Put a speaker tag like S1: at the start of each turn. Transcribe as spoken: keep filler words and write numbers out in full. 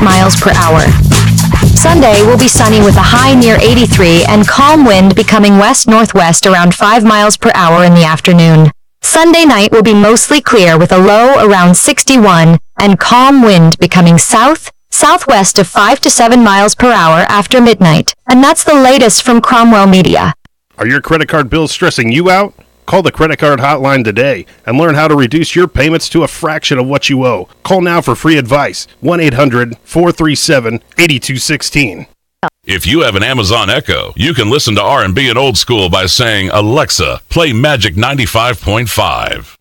S1: miles per hour. Sunday will be sunny with a high near eighty-three and calm wind becoming west-northwest around five miles per hour in the afternoon. Sunday night will be mostly clear with a low around sixty-one and calm wind becoming south, southwest of five to seven miles per hour after midnight. And that's the latest from Cromwell Media.
S2: Are your credit card bills stressing you out? Call the credit card hotline today and learn how to reduce your payments to a fraction of what you owe. Call now for free advice. one eight hundred four three seven eight two one six.
S3: If you have an Amazon Echo, you can listen to R and B and Old School by saying, Alexa, play Magic ninety-five point five.